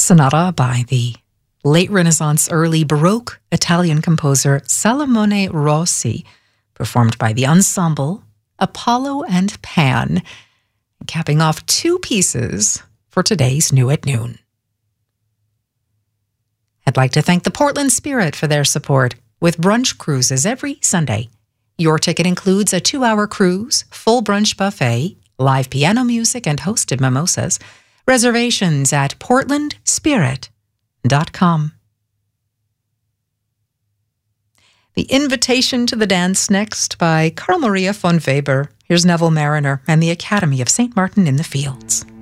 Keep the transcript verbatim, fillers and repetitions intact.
Sonata by the late Renaissance, early Baroque Italian composer Salomone Rossi, performed by the ensemble Apollo and Pan, capping off two pieces for today's New at Noon. I'd like to thank the Portland Spirit for their support with brunch cruises every Sunday. Your ticket includes a two-hour cruise, full brunch buffet, live piano music, and hosted mimosas. Reservations at portland spirit dot com. The Invitation to the Dance next by Carl Maria von Weber. Here's Neville Mariner and the Academy of Saint Martin in the Fields.